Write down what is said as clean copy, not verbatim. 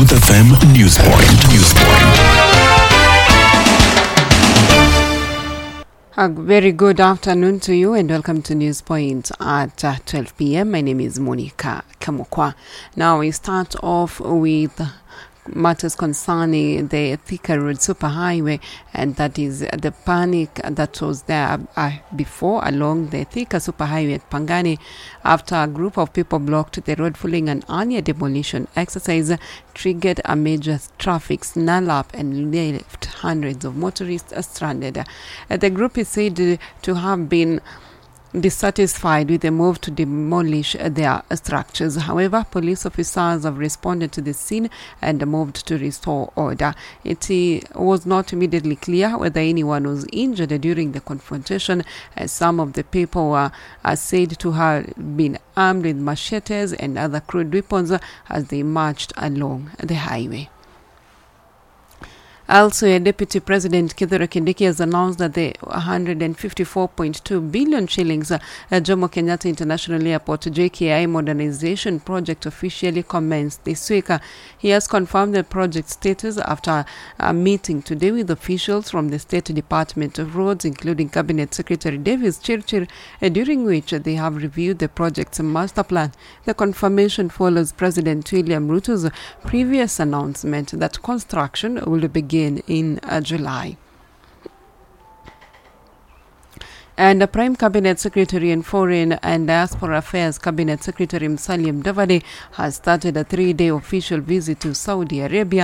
Truth FM News Point. A very good afternoon to you and welcome to News Point at 12 p.m. My name is Monica Kamukwa. Now we start off with matters concerning the Thika Road Superhighway, and that is the panic that was there before along the Thika Superhighway at Pangani after a group of people blocked the road following an earlier demolition exercise, triggered a major traffic snarl-up and left hundreds of motorists stranded. The group is said to have been dissatisfied with the move to demolish their structures. However, police officers have responded to the scene and moved to restore order. It was not immediately clear whether anyone was injured during the confrontation, as some of the people were said to have been armed with machetes and other crude weapons as they marched along the highway. Also, Deputy President Kithure Kindiki has announced that the 154.2 billion shillings Jomo Kenyatta International Airport JKI modernization project officially commenced this week. He has confirmed the project status after a meeting today with officials from the State Department of Roads, including Cabinet Secretary Davis Chirchir, during which they have reviewed the project's master plan. The confirmation follows President William Ruto's previous announcement that construction will begin in July. And the Prime Cabinet Secretary and Foreign and Diaspora Affairs Cabinet Secretary Musalia Mudavadi has started a 3-day official visit to Saudi Arabia